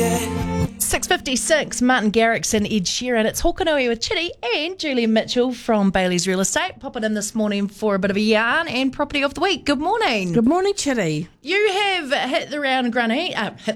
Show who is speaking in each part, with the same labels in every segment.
Speaker 1: 6:56, Martin Garrix and Ed Sheeran. It's Hokanui with Chitty and Julian Mitchell from Bailey's Real Estate. Popping in this morning for a bit of a yarn and property of the week. Good morning.
Speaker 2: Good morning, Chitty.
Speaker 1: You have hit the ground running.
Speaker 2: Yeah.
Speaker 1: Hit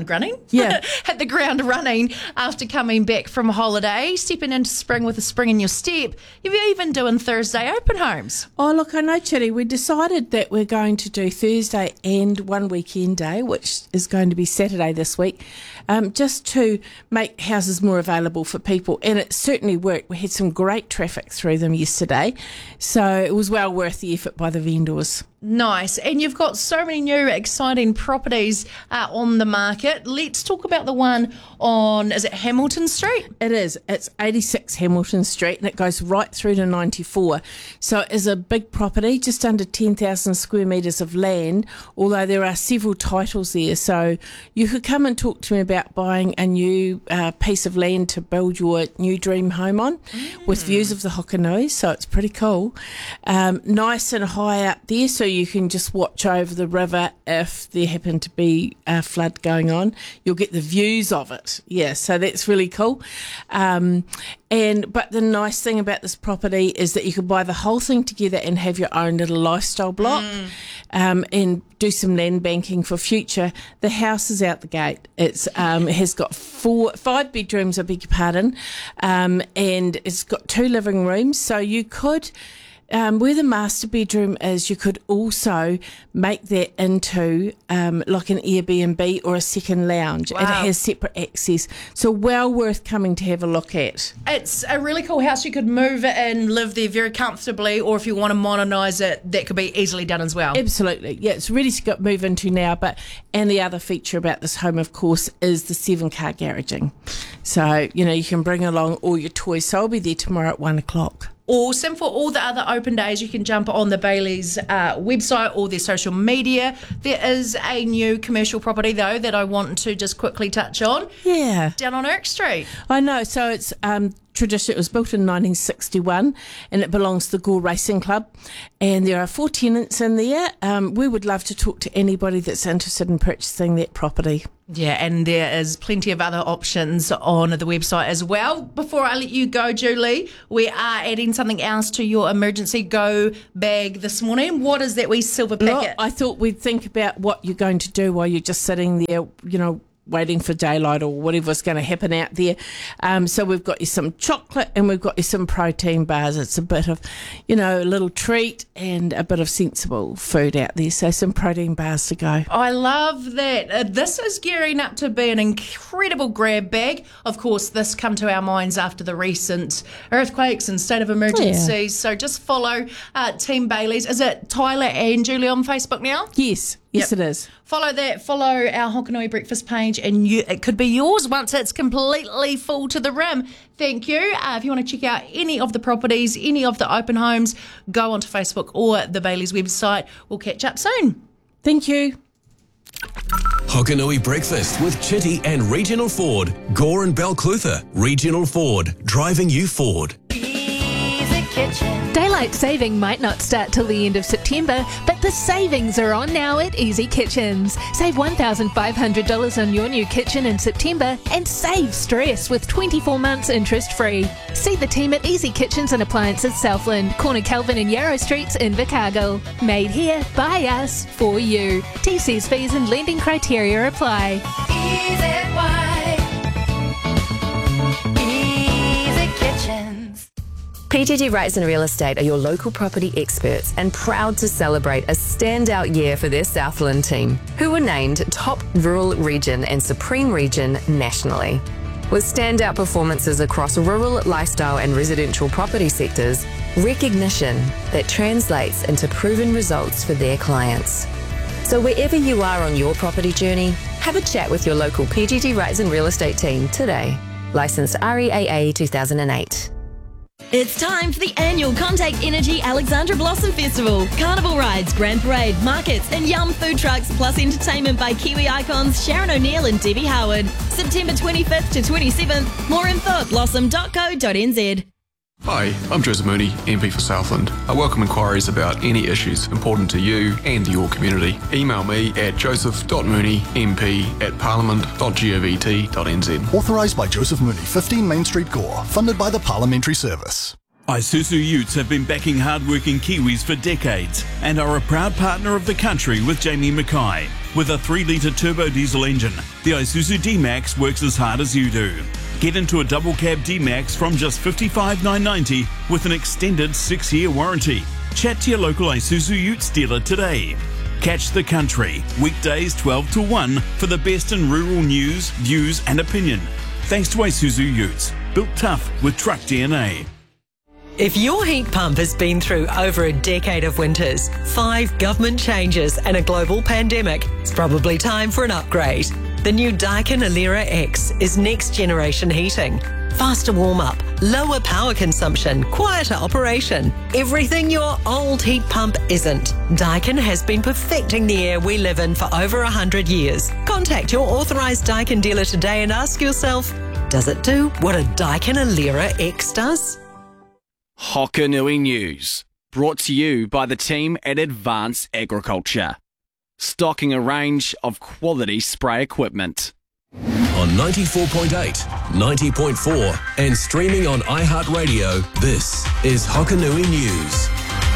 Speaker 1: the ground running after coming back from holiday, stepping into spring with a spring in your step. You're even doing Thursday open homes.
Speaker 2: Oh, look, I know, Chitty. We decided that we're going to do Thursday and one weekend day, which is going to be Saturday this week, just to make houses more available for people. And it certainly worked. We had some great traffic through them yesterday, so it was well worth the effort by the vendors.
Speaker 1: Nice. And you've got so many new exciting properties on the market. Let's talk about the one on, is it Hamilton Street?
Speaker 2: It is. It's 86 Hamilton Street and it goes right through to 94. So it is a big property, just under 10,000 square metres of land, although there are several titles there. So you could come and talk to me about buying a new piece of land to build your new dream home on with views of the Hokanui. So it's pretty cool. Nice and high up there, so you can just watch over the river if there happen to be a flood going on. You'll get the views of it. Yeah, so that's really cool. But the nice thing about this property is that you can buy the whole thing together and have your own little lifestyle block and do some land banking for future. The house is out the gate. It has got 5 bedrooms, I beg your pardon, and it's got 2 living rooms. So you could... where the master bedroom is, you could also make that into like an Airbnb or a second lounge.
Speaker 1: Wow.
Speaker 2: And it has separate access. So well worth coming to have a look at.
Speaker 1: It's a really cool house. You could move it and live there very comfortably, or if you want to modernise it, that could be easily done as well.
Speaker 2: Absolutely. Yeah, it's ready to move into now. And the other feature about this home, of course, is the 7-car garaging. So, you can bring along all your toys. So I'll be there tomorrow at 1 o'clock.
Speaker 1: Awesome. For all the other open days, you can jump on the Bailey's website or their social media. There is a new commercial property, though, that I want to just quickly touch on.
Speaker 2: Yeah.
Speaker 1: Down on Irk Street.
Speaker 2: I know. So it's tradition. It was built in 1961 and it belongs to the Gore Racing Club. And there are 4 tenants in there. We would love to talk to anybody that's interested in purchasing that property.
Speaker 1: Yeah, and there is plenty of other options on the website as well. Before I let you go, Julie, we are adding something else to your emergency go bag this morning. What is that wee silver packet?
Speaker 2: Look, I thought we'd think about what you're going to do while you're just sitting there, waiting for daylight or whatever's going to happen out there. So we've got you some chocolate and we've got you some protein bars. It's a bit of, a little treat and a bit of sensible food out there. So some protein bars to go.
Speaker 1: I love that. This is gearing up to be an incredible grab bag. Of course, this come to our minds after the recent earthquakes and state of emergencies. Yeah. So just follow Team Bailey's. Is it Tyler and Julie on Facebook now?
Speaker 2: Yes. Yes, It is.
Speaker 1: Follow that. Follow our Hokanui breakfast page, and it could be yours once it's completely full to the rim. Thank you. If you want to check out any of the properties, any of the open homes, go onto Facebook or the Bailey's website. We'll catch up soon.
Speaker 2: Thank you.
Speaker 3: Hokanui Breakfast with Chitty and Regional Ford. Gore and Balclutha. Regional Ford. Driving you forward.
Speaker 4: Daylight saving might not start till the end of September, but the savings are on now at Easy Kitchens. Save $1,500 on your new kitchen in September and save stress with 24 months interest free. See the team at Easy Kitchens and Appliances Southland, Corner Kelvin and Yarrow Streets in Invercargill. Made here, by us, for you. TC's fees and lending criteria apply.
Speaker 5: Easy Kitchens. PGG Wrights and Real Estate are your local property experts and proud to celebrate a standout year for their Southland team, who were named Top Rural Region and Supreme Region nationally. With standout performances across rural, lifestyle and residential property sectors, recognition that translates into proven results for their clients. So wherever you are on your property journey, have a chat with your local PGG Wrights and Real Estate team today. Licensed REAA 2008.
Speaker 6: It's time for the annual Contact Energy Alexandra Blossom Festival. Carnival rides, grand parade, markets and yum food trucks, plus entertainment by Kiwi icons Sharon O'Neill and Debbie Howard. September 25th to 27th. More info at blossom.co.nz.
Speaker 7: Hi, I'm Joseph Mooney, MP for Southland. I welcome inquiries about any issues important to you and your community. Email me at joseph.mooney@parliament.gov.nz.
Speaker 8: Authorised by Joseph Mooney, 15 Main Street, Gore. Funded by the Parliamentary Service.
Speaker 9: Isuzu Utes have been backing hard-working Kiwis for decades and are a proud partner of the country with Jamie Mackay. With a 3-litre turbo diesel engine, the Isuzu D-Max works as hard as you do. Get into a double cab D-Max from just $55,990 with an extended 6-year warranty. Chat to your local Isuzu Utes dealer today. Catch The Country, weekdays 12 to 1 for the best in rural news, views and opinion. Thanks to Isuzu Utes, built tough with truck DNA.
Speaker 10: If your heat pump has been through over a decade of winters, 5 government changes and a global pandemic, it's probably time for an upgrade. The new Daikin Alera X is next generation heating. Faster warm-up, lower power consumption, quieter operation. Everything your old heat pump isn't. Daikin has been perfecting the air we live in for over 100 years. Contact your authorised Daikin dealer today and ask yourself, does it do what a Daikin Alera X does?
Speaker 11: Hokanui News, brought to you by the team at Advanced Agriculture, stocking a range of quality spray equipment.
Speaker 3: On 94.8, 90.4 and streaming on iHeartRadio, this is Hokanui News.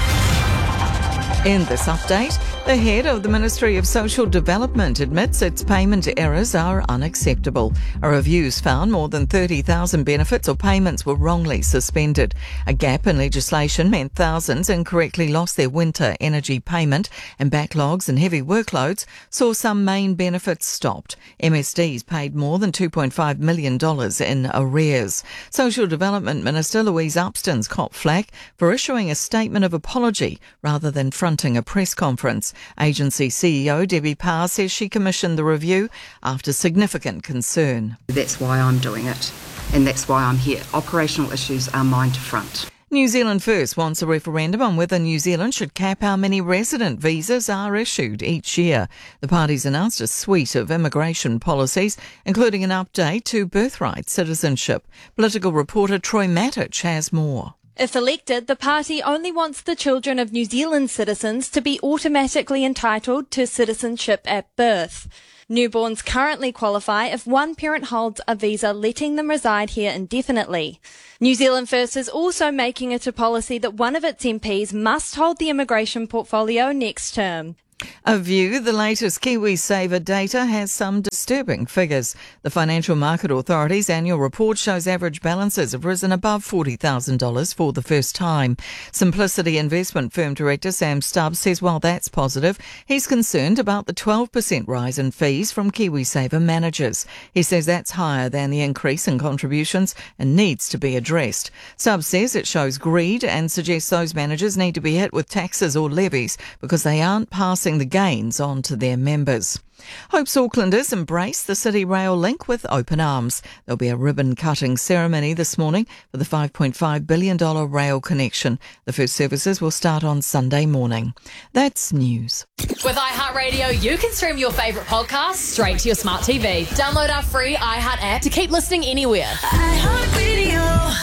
Speaker 12: In this update, the head of the Ministry of Social Development admits its payment errors are unacceptable. A review's found more than 30,000 benefits or payments were wrongly suspended. A gap in legislation meant thousands incorrectly lost their winter energy payment, and backlogs and heavy workloads saw some main benefits stopped. MSDs paid more than $2.5 million in arrears. Social Development Minister Louise Upston's copped flack for issuing a statement of apology rather than fronting a press conference. Agency CEO Debbie Parr says she commissioned the review after significant concern.
Speaker 13: That's why I'm doing it, and that's why I'm here. Operational issues are mine to front.
Speaker 12: New Zealand First wants a referendum on whether New Zealand should cap how many resident visas are issued each year. The party's announced a suite of immigration policies, including an update to birthright citizenship. Political reporter Troy Matic has more.
Speaker 14: If elected, the party only wants the children of New Zealand citizens to be automatically entitled to citizenship at birth. Newborns currently qualify if one parent holds a visa letting them reside here indefinitely. New Zealand First is also making it a policy that one of its MPs must hold the immigration portfolio next term.
Speaker 12: A View, the latest KiwiSaver data has some disturbing figures. The Financial Market Authority's annual report shows average balances have risen above $40,000 for the first time. Simplicity investment firm director Sam Stubbs says while that's positive, he's concerned about the 12% rise in fees from KiwiSaver managers. He says that's higher than the increase in contributions and needs to be addressed. Stubbs says it shows greed and suggests those managers need to be hit with taxes or levies because they aren't passing the gains on to their members. Hope's Aucklanders embrace the City Rail link with open arms. There'll be a ribbon-cutting ceremony this morning for the $5.5 billion rail connection. The first services will start on Sunday morning. That's news.
Speaker 15: With iHeartRadio, you can stream your favourite podcasts straight to your smart TV. Download our free iHeart app to keep listening anywhere.
Speaker 9: iHeartRadio.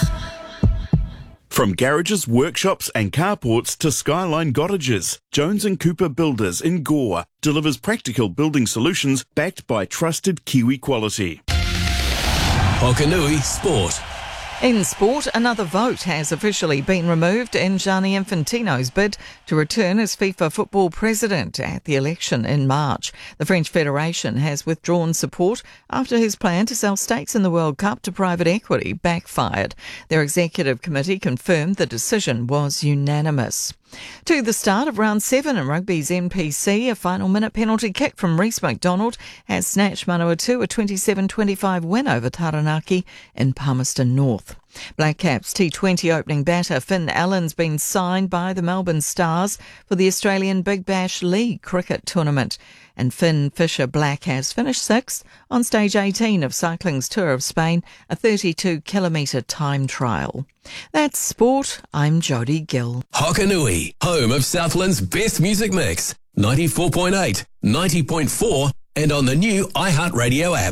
Speaker 9: From garages, workshops and carports to Skyline Cottages, Jones & Cooper Builders in Gore delivers practical building solutions backed by trusted Kiwi quality.
Speaker 3: Hokanui Sport.
Speaker 12: In sport, another vote has officially been removed in Gianni Infantino's bid to return as FIFA football president at the election in March. The French Federation has withdrawn support after his plan to sell stakes in the World Cup to private equity backfired. Their executive committee confirmed the decision was unanimous. To the start of round 7 in rugby's NPC, a final minute penalty kick from Reece McDonald has snatched Manawatu a 27-25 win over Taranaki in Palmerston North. Black Caps T20 opening batter Finn Allen's been signed by the Melbourne Stars for the Australian Big Bash League cricket tournament. And Finn Fisher Black has finished 6th on stage 18 of cycling's Tour of Spain, a 32-kilometre time trial. That's sport. I'm Jodie Gill.
Speaker 3: Hokanui, home of Southland's best music mix. 94.8, 90.4 and on the new iHeartRadio app.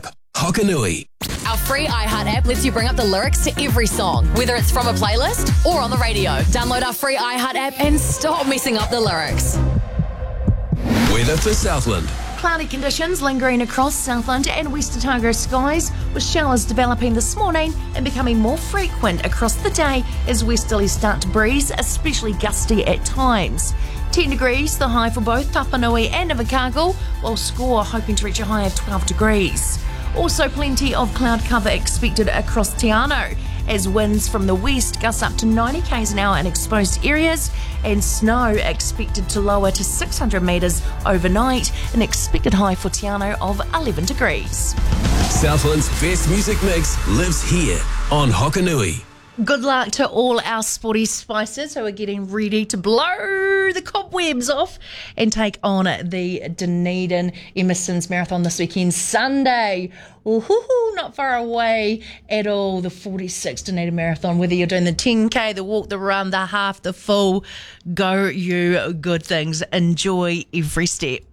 Speaker 3: Hokanui.
Speaker 15: Our free iHeart app lets you bring up the lyrics to every song, whether it's from a playlist or on the radio. Download our free iHeart app and stop messing up the lyrics.
Speaker 3: Weather for Southland.
Speaker 1: Cloudy conditions lingering across Southland and West Otago skies, with showers developing this morning and becoming more frequent across the day as westerlies start to breeze, especially gusty at times. 10 degrees, the high for both Tapanui and Invercargill, while Score hoping to reach a high of 12 degrees. Also plenty of cloud cover expected across Te Anau, as winds from the west gust up to 90 k's an hour in exposed areas, and snow expected to lower to 600 metres overnight, an expected high for Te Anau of 11 degrees.
Speaker 3: Southland's best music mix lives here on Hokanui.
Speaker 1: Good luck to all our sporty spicers who are getting ready to blow the cobwebs off and take on the Dunedin Emerson's Marathon this weekend, Sunday. Ooh, not far away at all, the 46 Dunedin Marathon. Whether you're doing the 10K, the walk, the run, the half, the full, go you good things. Enjoy every step.